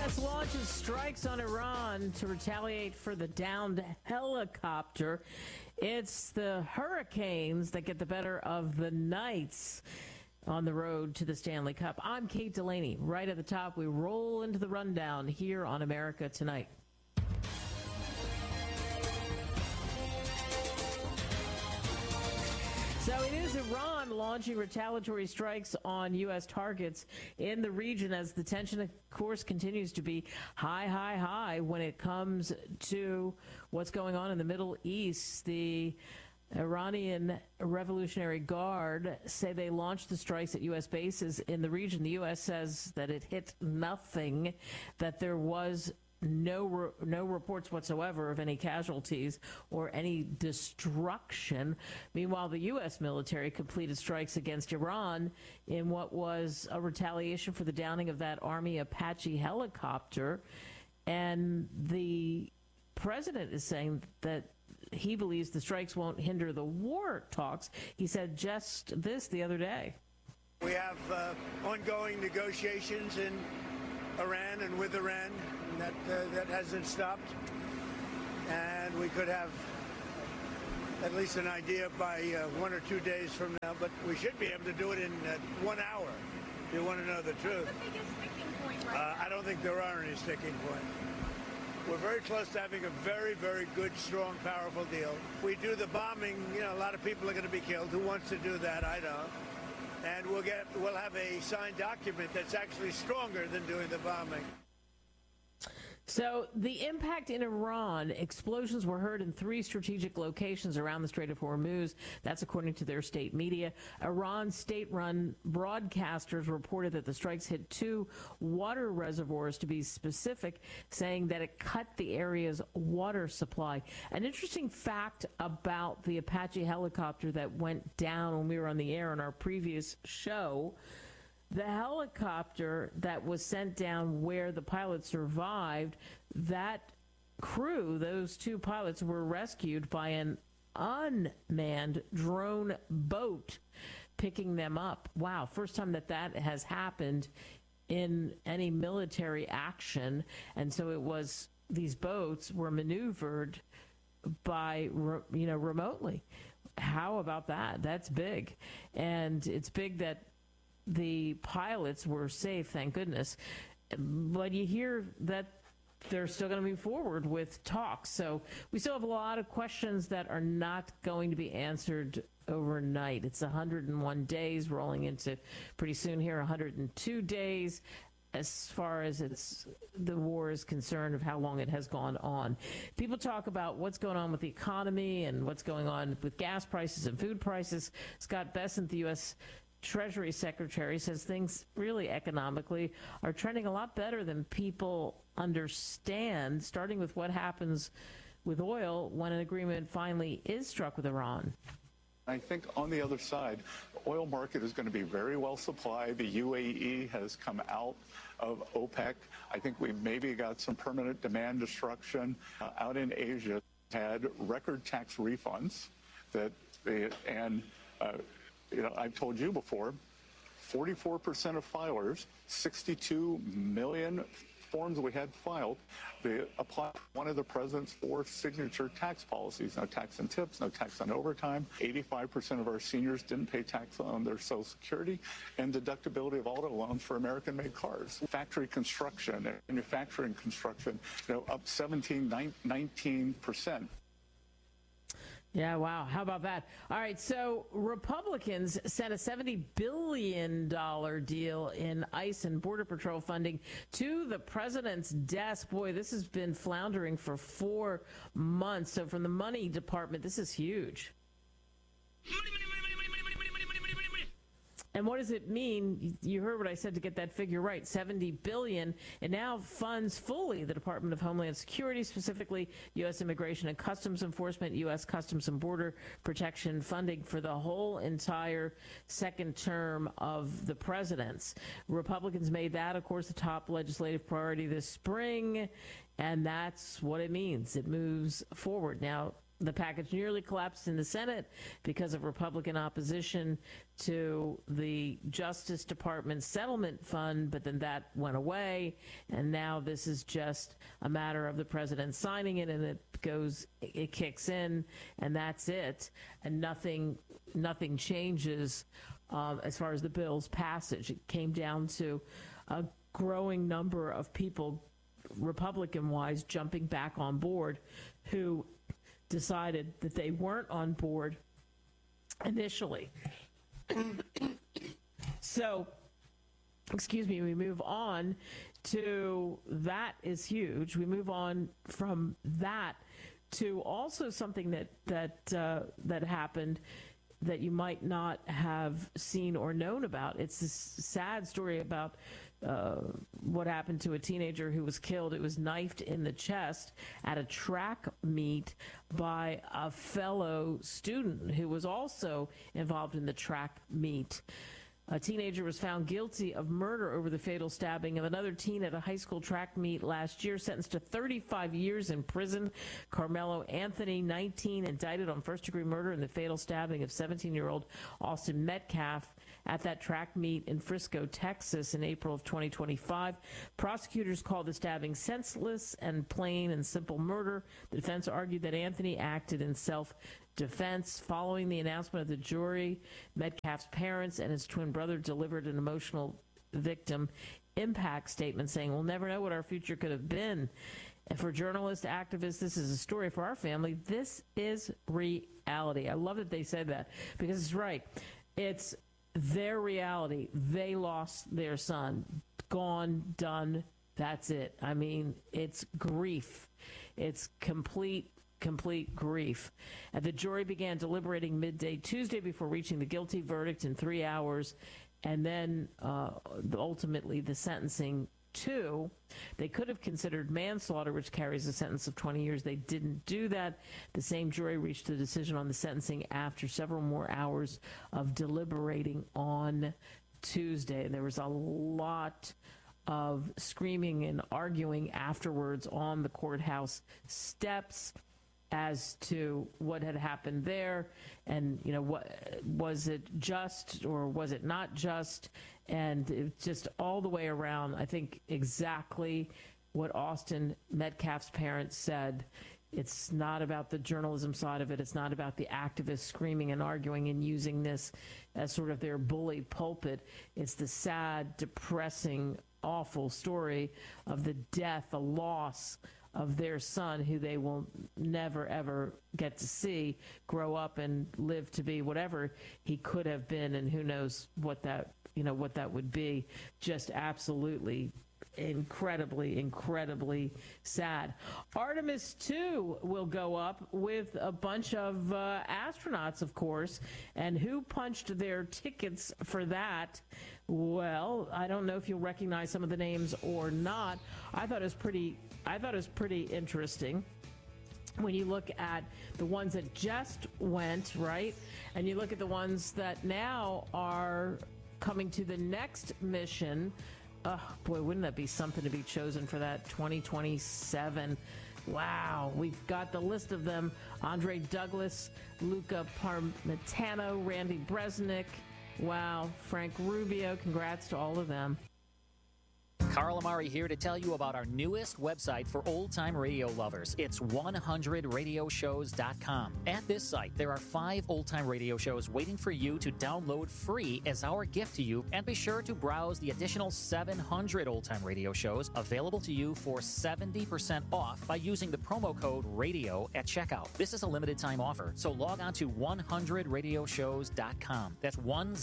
U.S. launches strikes on Iran to retaliate for the downed helicopter. It's the hurricanes that get the better of the Knights on the road to the Stanley Cup. I'm Kate Delaney. Right at the top, we roll into the rundown here on America Tonight. So it is Iran launching retaliatory strikes on U.S. targets in the region as the tension, of course, continues to be high when it comes to what's going on in the Middle East. The Iranian Revolutionary Guard say they launched the strikes at U.S. bases in the region. The U.S. says that it hit nothing, that there was no reports whatsoever of any casualties or any destruction. Meanwhile, the U.S. military completed strikes against Iran in what was a retaliation for the downing of that Army Apache helicopter. And the president is saying that he believes the strikes won't hinder the war talks. He said just this the other day. We have ongoing negotiations in Iran and with Iran. That hasn't stopped, and we could have at least an idea by 1 or 2 days from now, but we should be able to do it in 1 hour, if you want to know the truth. What's the biggest sticking point right now? I don't think there are any sticking points. We're very close to having a very, very good, strong, powerful deal. We do the bombing, a lot of people are going to be killed. Who wants to do that? I don't. And we'll have a signed document that's actually stronger than doing the bombing. So the impact in Iran, explosions were heard in 3 strategic locations around the Strait of Hormuz. That's according to their state media. Iran's state-run broadcasters reported that the strikes hit 2 water reservoirs, to be specific, saying that it cut the area's water supply. An interesting fact about the Apache helicopter that went down when we were on the air in our previous show: the helicopter that was sent down where the pilot survived, that crew, those 2 pilots, were rescued by an unmanned drone boat picking them up. Wow, first time that has happened in any military action. And so it was, these boats were maneuvered by, remotely. How about that? That's big. And it's big that the pilots were safe, thank goodness. But you hear that they're still going to move forward with talks. So we still have a lot of questions that are not going to be answered overnight. It's 101 days rolling into pretty soon here, 102 days as far as the war is concerned, of how long it has gone on. People talk about what's going on with the economy and what's going on with gas prices and food prices. Scott Bessent, the U.S. Treasury Secretary, says things really economically are trending a lot better than people understand, starting with what happens with oil when an agreement finally is struck with Iran. I think on the other side, the oil market is going to be very well supplied. The UAE has come out of OPEC. I think we've maybe got some permanent demand destruction. Out in Asia, had record tax refunds I've told you before, 44% of filers, 62 million forms we had filed, they applied one of the president's 4 signature tax policies: no tax on tips, no tax on overtime. 85% of our seniors didn't pay tax on their Social Security, and deductibility of auto loans for American-made cars. Factory construction, manufacturing construction, up 17, 19%. Yeah, wow. How about that? All right, so Republicans sent a $70 billion deal in ICE and Border Patrol funding to the president's desk. Boy, this has been floundering for 4 months. So from the money department, this is huge. And what does it mean? You heard what I said to get that figure right, $70 billion. It now funds fully the Department of Homeland Security, specifically U.S. Immigration and Customs Enforcement, U.S. Customs and Border Protection funding for the whole entire second term of the president's. Republicans made that, of course, the top legislative priority this spring, and that's what it means. It moves forward. Now, The package nearly collapsed in the Senate because of Republican opposition to the Justice Department settlement fund, but then that went away, and now this is just a matter of the president signing it, and it kicks in, and that's it, and nothing changes as far as the bill's passage. It came down to a growing number of people, Republican-wise, jumping back on board, who decided that they weren't on board initially. So, we move on to that is huge. We move on from that to also something that happened that you might not have seen or known about. It's this sad story about what happened to a teenager who was killed. It was knifed in the chest at a track meet by a fellow student who was also involved in the track meet. A teenager was found guilty of murder over the fatal stabbing of another teen at a high school track meet last year, sentenced to 35 years in prison. Carmelo Anthony, 19, indicted on first-degree murder in the fatal stabbing of 17-year-old Austin Metcalf at that track meet in Frisco, Texas in April of 2025. Prosecutors called the stabbing senseless and plain and simple murder. The defense argued that Anthony acted in self-defense. Following the announcement of the jury, Metcalf's parents and his twin brother delivered an emotional victim impact statement saying, "We'll never know what our future could have been. And for journalists, activists, this is a story. For our family, this is reality." I love that they said that, because it's right. It's their reality. They lost their son. Gone, done, that's it. I mean, it's grief. It's complete grief. And the jury began deliberating midday Tuesday before reaching the guilty verdict in 3 hours, and then ultimately the sentencing too. They could have considered manslaughter, which carries a sentence of 20 years. They didn't do that. The same jury reached a decision on the sentencing after several more hours of deliberating on Tuesday. There was a lot of screaming and arguing afterwards on the courthouse steps as to what had happened there, and what was it just or was it not just, and it just all the way around. I think exactly what Austin Metcalf's parents said. It's not about the journalism side of it. It's not about the activists screaming and arguing and using this as sort of their bully pulpit. It's the sad, depressing, awful story of the death, the loss of their son, who they will never, ever get to see grow up and live to be whatever he could have been, and who knows what that would be. Just absolutely incredibly sad. Artemis 2 will go up with a bunch of astronauts, of course, and who punched their tickets for that? Well, I don't know if you'll recognize some of the names or not. I thought it was pretty interesting when you look at the ones that just went, right? And you look at the ones that now are coming to the next mission. Oh, boy, wouldn't that be something to be chosen for that 2027? Wow, we've got the list of them. Andre Douglas, Luca Parmitano, Randy Bresnik. Wow, Frank Rubio. Congrats to all of them. Carl Amari here to tell you about our newest website for old-time radio lovers. It's 100radioshows.com. At this site, there are 5 old-time radio shows waiting for you to download free as our gift to you, and be sure to browse the additional 700 old-time radio shows available to you for 70% off by using the promo code RADIO at checkout. This is a limited-time offer, so log on to 100radioshows.com. That's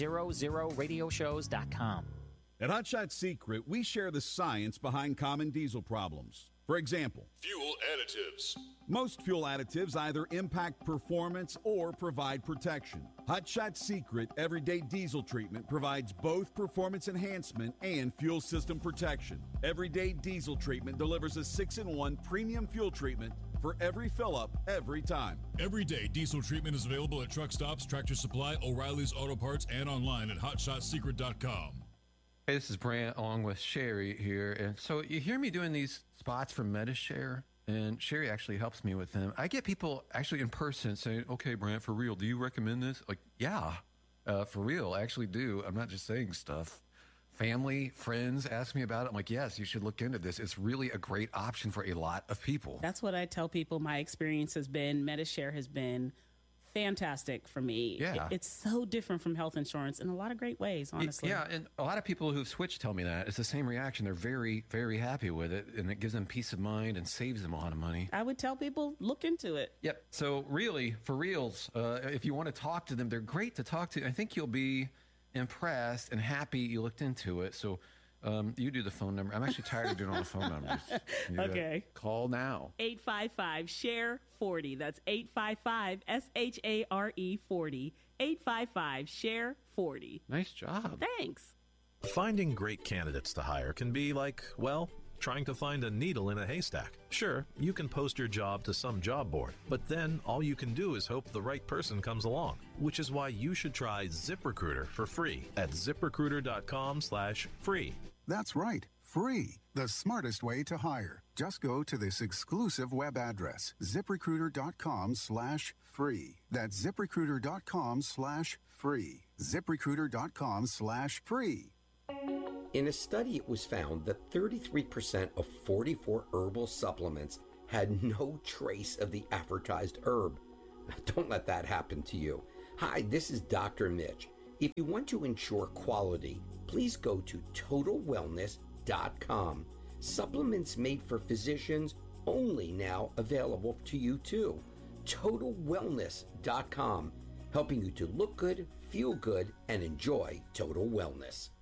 100radioshows.com. At Hot Shot Secret, we share the science behind common diesel problems. For example, fuel additives. Most fuel additives either impact performance or provide protection. Hot Shot Secret Everyday Diesel Treatment provides both performance enhancement and fuel system protection. Everyday Diesel Treatment delivers a 6-in-1 premium fuel treatment for every fill-up, every time. Everyday Diesel Treatment is available at truck stops, Tractor Supply, O'Reilly's Auto Parts, and online at HotShotSecret.com. Hey, this is Brant along with Sherry here. And so you hear me doing these spots for MediShare, And Sherry actually helps me with them. I get people actually in person saying, okay, Brant, for real, do you recommend this? Like, yeah, for real, I actually do. I'm not just saying stuff. Family, friends ask me about it. I'm like, yes, you should look into this. It's really a great option for a lot of people. That's what I tell people. My experience has been, Medi-Share has been fantastic for me. Yeah. It's so different from health insurance in a lot of great ways, honestly. Yeah, and a lot of people who've switched tell me that. It's the same reaction. They're very, very happy with it, and it gives them peace of mind and saves them a lot of money. I would tell people, look into it. Yep. So really, for reals, if you want to talk to them, they're great to talk to. I think you'll be impressed and happy you looked into it. So you do the phone number. I'm actually tired of doing all the phone numbers. Okay. Call now. 855-SHARE-40. That's 855-SHARE-40. 855-SHARE-40. Nice job. Thanks. Finding great candidates to hire can be like, well, trying to find a needle in a haystack. Sure, you can post your job to some job board, but then all you can do is hope the right person comes along, which is why you should try ZipRecruiter for free at ZipRecruiter.com/free. That's right, free. The smartest way to hire. Just go to this exclusive web address, ZipRecruiter.com/free. That's ZipRecruiter.com/free. ZipRecruiter.com/free. In a study, it was found that 33% of 44 herbal supplements had no trace of the advertised herb. Don't let that happen to you. Hi, this is Dr. Mitch. If you want to ensure quality, please go to TotalWellness.com. Supplements made for physicians only now available to you too. TotalWellness.com, helping you to look good, feel good, and enjoy total wellness.